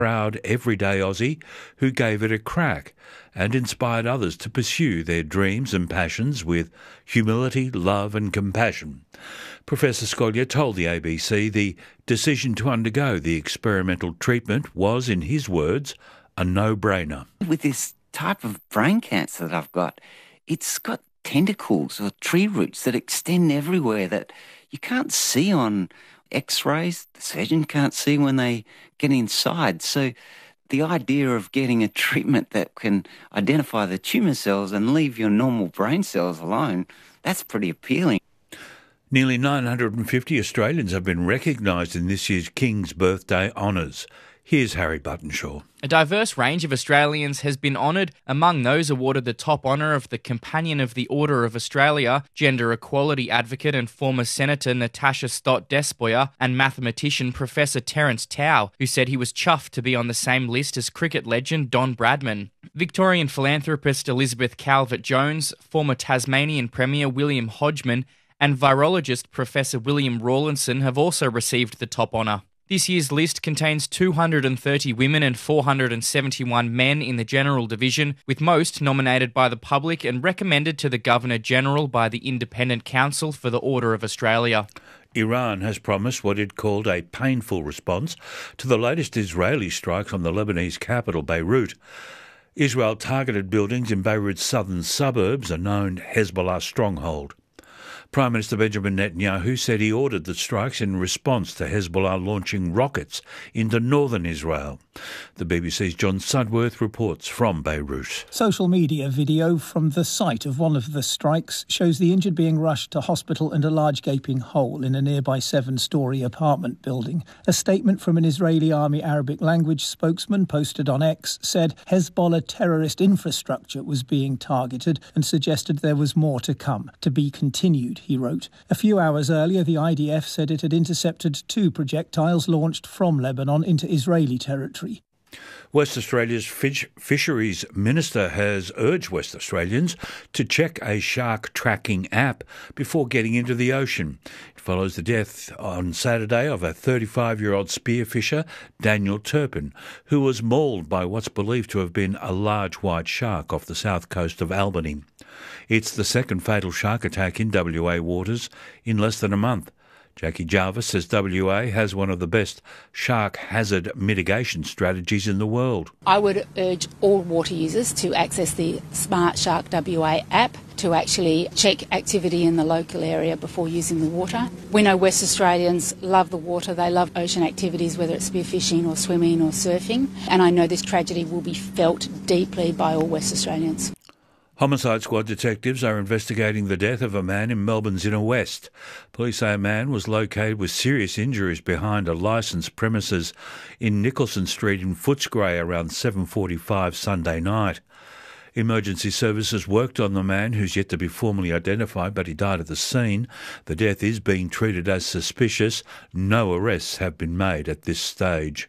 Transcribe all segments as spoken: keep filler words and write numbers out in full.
proud everyday Aussie who gave it a crack and inspired others to pursue their dreams and passions with humility, love and compassion. Professor Scolyer told the A B C the decision to undergo the experimental treatment was, in his words, a no-brainer. With this type of brain cancer that I've got, it's got tentacles or tree roots that extend everywhere that you can't see on X-rays. The surgeon can't see when they get inside. So the idea of getting a treatment that can identify the tumour cells and leave your normal brain cells alone, that's pretty appealing. Nearly nine hundred fifty Australians have been recognised in this year's King's Birthday Honours. Here's Harry Buttonshaw. A diverse range of Australians has been honoured, among those awarded the top honour of the Companion of the Order of Australia, gender equality advocate and former Senator Natasha Stott-Despoja, and mathematician Professor Terence Tao, who said he was chuffed to be on the same list as cricket legend Don Bradman. Victorian philanthropist Elizabeth Calvert-Jones, former Tasmanian Premier William Hodgman, and virologist Professor William Rawlinson have also received the top honour. This year's list contains two hundred thirty women and four hundred seventy-one men in the General Division, with most nominated by the public and recommended to the Governor-General by the Independent Council for the Order of Australia. Iran has promised what it called a painful response to the latest Israeli strikes on the Lebanese capital, Beirut. Israel targeted buildings in Beirut's southern suburbs, a known Hezbollah stronghold. Prime Minister Benjamin Netanyahu said he ordered the strikes in response to Hezbollah launching rockets into northern Israel. The B B C's John Sudworth reports from Beirut. Social media video from the site of one of the strikes shows the injured being rushed to hospital and a large gaping hole in a nearby seven-storey apartment building. A statement from an Israeli Army Arabic language spokesman posted on X said Hezbollah terrorist infrastructure was being targeted and suggested there was more to come, to be continued, he wrote. A few hours earlier, the I D F said it had intercepted two projectiles launched from Lebanon into Israeli territory. West Australia's fish- Fisheries Minister has urged West Australians to check a shark tracking app before getting into the ocean. It follows the death on Saturday of a thirty-five-year-old spearfisher, Daniel Turpin, who was mauled by what's believed to have been a large white shark off the south coast of Albany. It's the second fatal shark attack in W A waters in less than a month. Jackie Jarvis says W A has one of the best shark hazard mitigation strategies in the world. I would urge all water users to access the Smart Shark W A app to actually check activity in the local area before using the water. We know West Australians love the water, they love ocean activities, whether it's spearfishing or swimming or surfing, and I know this tragedy will be felt deeply by all West Australians. Homicide Squad detectives are investigating the death of a man in Melbourne's inner west. Police say a man was located with serious injuries behind a licensed premises in Nicholson Street in Footscray around seven forty-five Sunday night. Emergency services worked on the man, who's yet to be formally identified, but he died at the scene. The death is being treated as suspicious. No arrests have been made at this stage.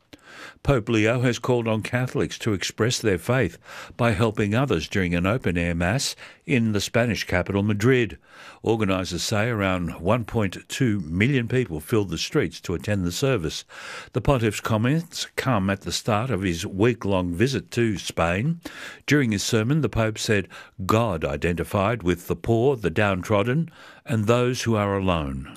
Pope Leo has called on Catholics to express their faith by helping others during an open-air mass in the Spanish capital, Madrid. Organisers say around one point two million people filled the streets to attend the service. The Pontiff's comments come at the start of his week-long visit to Spain. During his sermon, the Pope said God identified with the poor, the downtrodden, and those who are alone.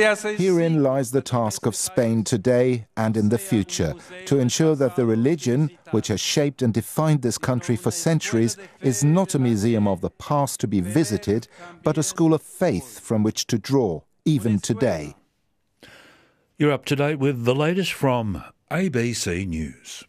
Herein lies the task of Spain today and in the future, to ensure that the religion, which has shaped and defined this country for centuries, is not a museum of the past to be visited, but a school of faith from which to draw, even today. You're up to date with the latest from A B C News.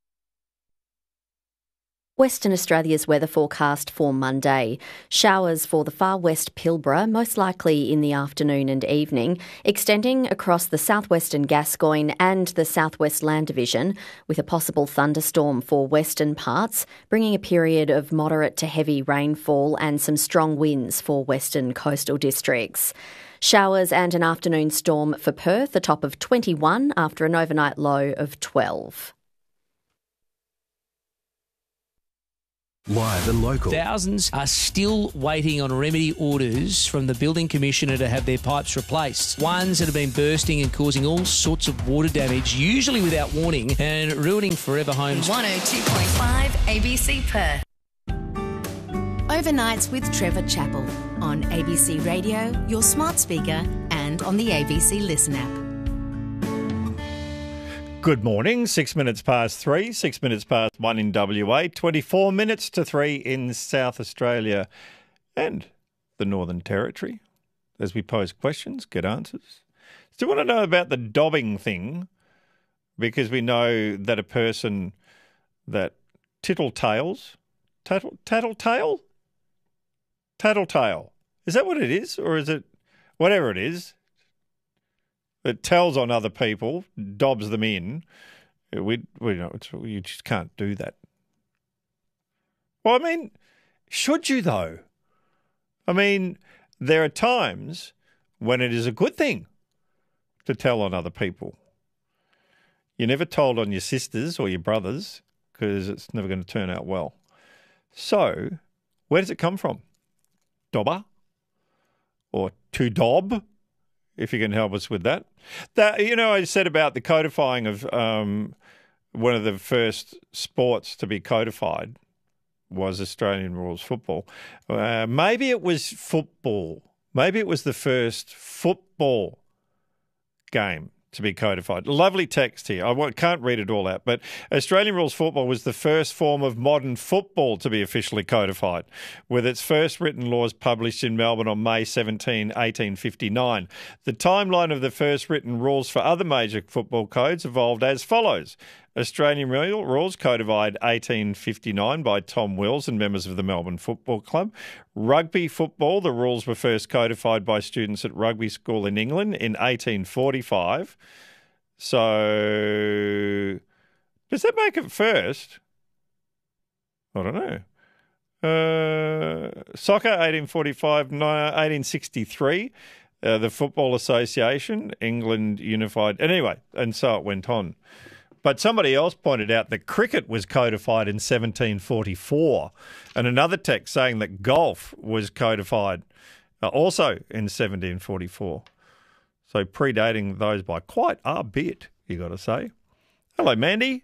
Western Australia's weather forecast for Monday. Showers for the far west Pilbara, most likely in the afternoon and evening, extending across the southwestern Gascoyne and the southwest Land Division, with a possible thunderstorm for western parts, bringing a period of moderate to heavy rainfall and some strong winds for western coastal districts. Showers and an afternoon storm for Perth, a top of twenty-one after an overnight low of twelve. live and local. Thousands are still waiting on remedy orders from the Building Commissioner to have their pipes replaced. Ones that have been bursting and causing all sorts of water damage, usually without warning, and ruining forever homes. one oh two point five A B C Perth. Overnights with Trevor Chappell on A B C Radio, your smart speaker, and on the A B C Listen app. Good morning, six minutes past three, six minutes past one in W A, twenty-four minutes to three in South Australia and the Northern Territory. As we pose questions, get answers. Still want to know about the dobbing thing, because we know that a person that tittle-tails, tattle, tattletale? Tattletale. Is that what it is? Or is it whatever it is? That tells on other people, dobs them in. We, we know it's, you just can't do that. Well, I mean, should you though? I mean, there are times when it is a good thing to tell on other people. You're never told on your sisters or your brothers because it's never going to turn out well. So, where does it come from? Dobber? Or to dob? If you can help us with that. That, you know, I said about the codifying of um, one of the first sports to be codified was Australian rules football. Uh, maybe it was football. Maybe it was the first football game to be codified. Lovely text here. I can't read it all out, but Australian rules football was the first form of modern football to be officially codified, with its first written laws published in Melbourne on May seventeenth, eighteen fifty-nine. The timeline of the first written rules for other major football codes evolved as follows. Australian rules codified eighteen fifty-nine by Tom Wills and members of the Melbourne Football Club. Rugby football, the rules were first codified by students at rugby school in England in eighteen forty-five. So, does that make it first? I don't know. Uh, soccer, eighteen forty-five, eighteen sixty-three. Uh, the Football Association, England Unified. Anyway, and so it went on. But somebody else pointed out that cricket was codified in seventeen forty-four, and another text saying that golf was codified uh, also in seventeen forty-four. So predating those by quite a bit, you got to say. Hello, Mandy.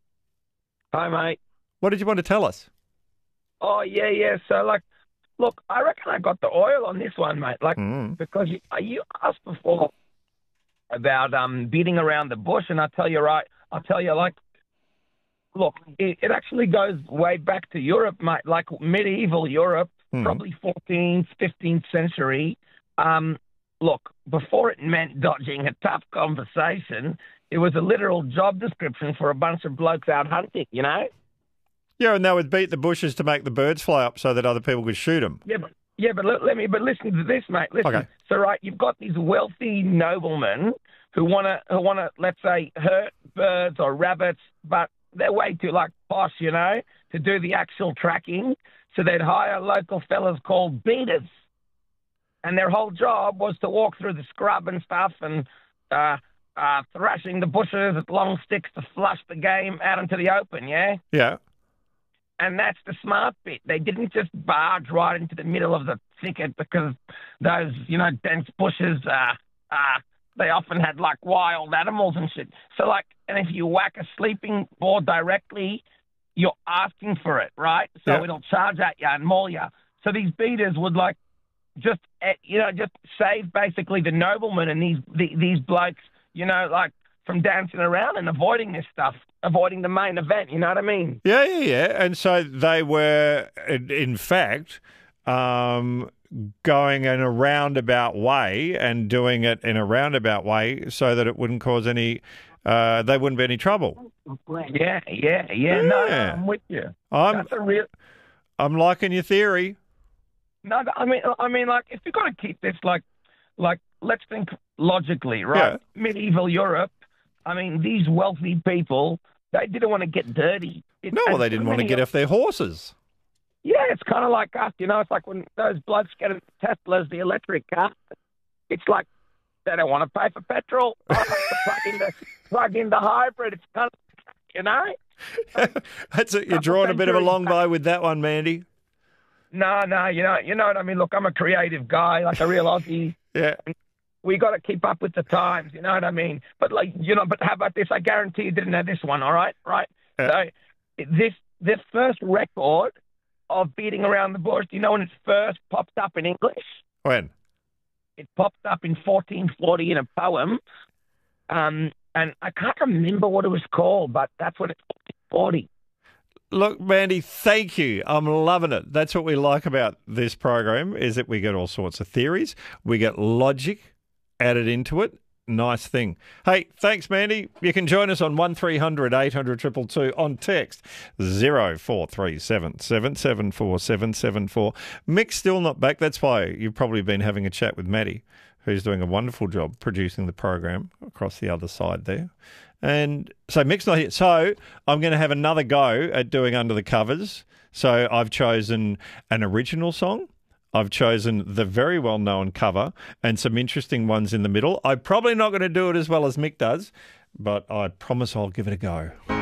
Hi, mate. What did you want to tell us? Oh, yeah, yeah. So, like, look, I reckon I got the oil on this one, mate. Like, Mm. because you, you asked before about um, beating around the bush, and I tell you, right, I'll tell you, like, look, it, it actually goes way back to Europe, mate, like medieval Europe, Hmm. probably fourteenth, fifteenth century. Um, look, before it meant dodging a tough conversation, it was a literal job description for a bunch of blokes out hunting, you know? Yeah, and they would beat the bushes to make the birds fly up so that other people could shoot them. Yeah, but yeah, but let, let me. But listen to this, mate. Listen. Okay. So, right, you've got these wealthy noblemen who want to, who want to, let's say, hurt birds or rabbits, but they're way too like posh, you know, to do the actual tracking. So they'd hire local fellas called beaters, and their whole job was to walk through the scrub and stuff and uh, uh, thrashing the bushes with long sticks to flush the game out into the open. Yeah. Yeah. And that's the smart bit. They didn't just barge right into the middle of the thicket because those, you know, dense bushes, uh, uh, they often had, like, wild animals and shit. So, like, and if you whack a sleeping boar directly, you're asking for it, right? So Yeah. it'll charge at you and maul you. So these beaters would, like, just, eh, you know, just save basically the noblemen and these the, these blokes, you know, like, from dancing around and avoiding this stuff, avoiding the main event, you know what I mean? Yeah, yeah, yeah. And so they were, in in fact, um, going in a roundabout way and doing it in a roundabout way so that it wouldn't cause any, uh, they wouldn't be any trouble. Yeah, yeah, yeah. No, no, Yeah. I'm with you. I'm, That's a real. I'm liking your theory. No, I mean, I mean, like, if you're going to keep this, like, like, let's think logically, right? Yeah. Medieval Europe. I mean, these wealthy people, they didn't want to get dirty. It, No, well, and they didn't so want to many get of- off their horses. Yeah, it's kind of like us, you know. It's like when those blokes get a Teslas, the electric car. It's like they don't want to pay for petrol. I like to plug in the plug in the hybrid. It's kind of, you know. That's it. You're drawing a bit of a long bow with that one, Mandy. No, no, you know, you know what I mean. Look, I'm a creative guy, like a real Aussie. Yeah. We got to keep up with the times, you know what I mean? But like, you know, but how about this? I guarantee you didn't have this one, all right? Right? Yeah. So this this first record of Beating Around the Bush, do you know when it first popped up in English? When? It popped up in fourteen forty in a poem. Um, and I can't remember what it was called, but that's what it's forty. Look, Mandy, thank you. I'm loving it. That's what we like about this program, is that we get all sorts of theories. We get logic added into it. Nice thing. Hey, thanks, Mandy. You can join us on one three hundred eight hundred two two two on text zero four three seven seven seven four seven seven four. Mick's still not back. That's why you've probably been having a chat with Maddie, who's doing a wonderful job producing the program across the other side there. And so Mick's not here. So I'm going to have another go at doing Under the Covers. So I've chosen an original song. I've chosen the very well-known cover and some interesting ones in the middle. I'm probably not going to do it as well as Mick does, but I promise I'll give it a go.